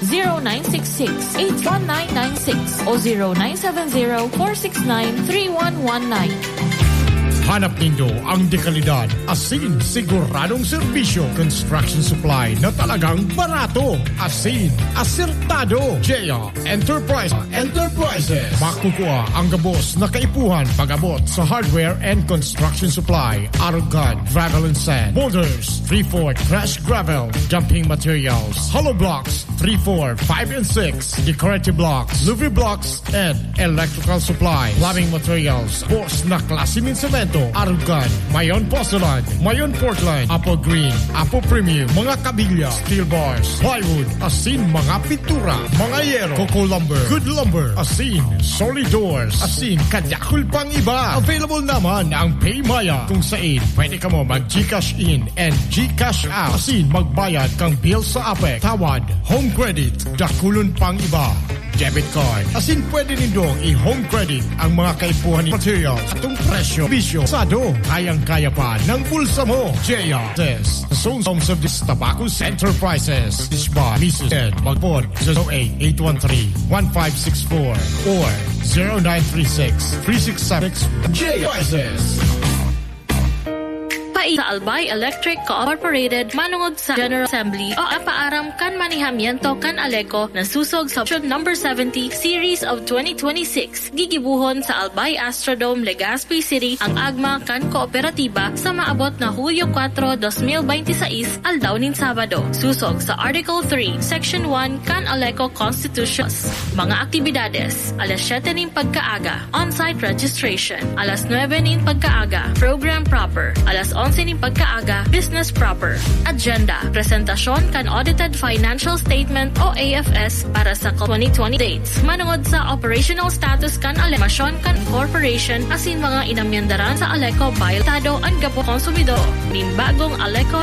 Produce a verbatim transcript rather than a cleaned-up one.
zero nine six six, eight one nine nine six o zero nine seven zero, four six nine, three one one nine. Hanap nindo ang dekalidad, asin, siguradong serbisyo, construction supply na talagang barato, asin, asertado. J A Enterprise Enterprises. Makukuha ang gabos na kaipuhan pag-abot sa hardware and construction supply, Arugad, gravel and sand, boulders, three four crash gravel, dumping materials, hollow blocks, three four, five and six, decorative blocks, Luvi blocks, and electrical supply, plumbing materials, boss na klase min semento, Arugad, Mayon Porcelain, Mayon Portland, Apple Green, Apple Premium, mga kabilya, steel bars, plywood, asin mga pintura, mga yero, Coco Lumber, Good Lumber, asin, solid doors, asin, kadyakul pang iba. Available naman ang PayMaya kung saan pwede ka mo mag-Gcash in and Gcash out. Asin, magbayad kang bill sa Apex, tawad, home credit, dakulon pang iba. Debit card. Asin pwede nindong i-home credit ang mga kaipuhan ni materials at ang presyo, bisyo, sado, kayang-kaya pa ng bulsa mo. J R This, the Sons of this Tobacco Enterprises. This bar, Missus Ed, Magpon, zero eight, eight one three, one five six four or zero nine three six, three six seven six. J R This. Sa Albay Electric Cooperated manungod sa General Assembly o apaaram kan manihamiento kan Aleco na susog sa option number seventy series of twenty twenty-six gigibuhon sa Albay Astrodome, Legazpi City ang agma kan kooperatiba sa maabot na Hulyo four, twenty twenty-six aldaw nin Sabado. Susog sa Article three, Section one kan Aleco Constitutions. Mga aktibidades: alas siyete nin pagkaaga, on-site registration; alas nuwebe nin pagkaaga, program proper; alas onse ning pagkaaga, business proper. Agenda: presentasyon kan audited financial statement o A F S para sa twenty twenty dates. Manungod sa operational status kan alemasyon kan corporation asin mga inamyandaran sa Aleco Baytado ang gapo konsumidor. Nimbagong Aleco